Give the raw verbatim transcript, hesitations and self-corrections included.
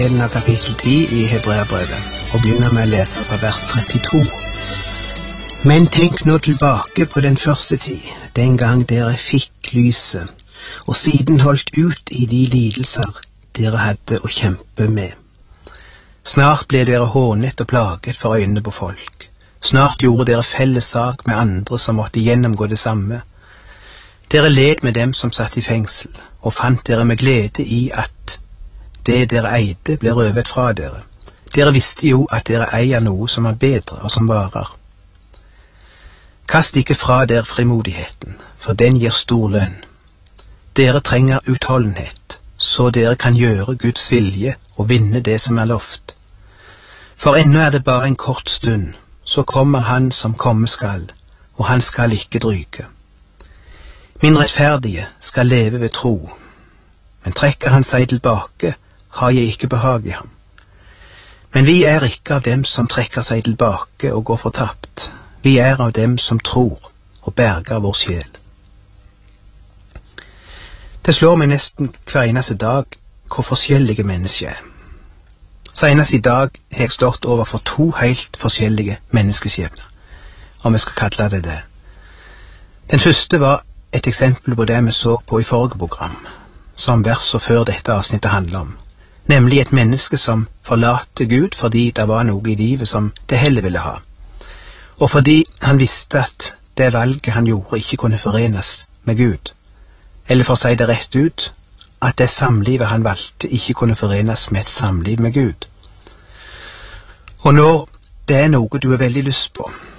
Delen av kapittel ti i Hebreabrevet, og begynner med å lese fra vers trettito. Men tenk nå tilbake på den første tid, den gang dere fikk lyset, og siden holdt ut i de lidelser dere hadde å kjempe med. Snart ble dere hånet og plaget for øynene på folk. Snart gjorde dere felles sak med andre som måtte gjennomgå det samme. Dere led med dem som satt i fengsel, og fant dere med glede i at det dere eide ble røvet fra dere. Dere visste jo at dere eier noe som er bedre og som varer. Kast ikke fra dere frimodigheten, for den gir stor lønn. Dere trenger utholdenhet, så dere kan gjøre Guds vilje og vinne det som er lovt. For ennå er det bare en kort stund, så kommer han som komme skal, og han skal ikke dryge. Min rettferdige skal leve ved tro, men trekker han seg tilbake, har jeg ikke behag i ham. Men vi er ikke av dem som trekker seg tilbake og går fortapt. Vi er av dem som tror og berger vår sjel. Det slår meg nesten hver eneste dag hvor forskjellige mennesker er. Senest i dag har jeg stått overfor to helt forskjellige menneskeskjebner, om jeg skal kalle det det. Den første var et eksempel på det vi så på i forrige program, som verset før dette avsnittet handler om, nemlig et menneske som forlater Gud fordi det var noe i livet som det heller ville ha, og fordi han visste at det valget han gjorde ikke kunne forenes med Gud, eller for å si det rett ut, at det samlivet han valgte ikke kunne forenes med et samliv med Gud. Og når det er noe du har veldig lyst på,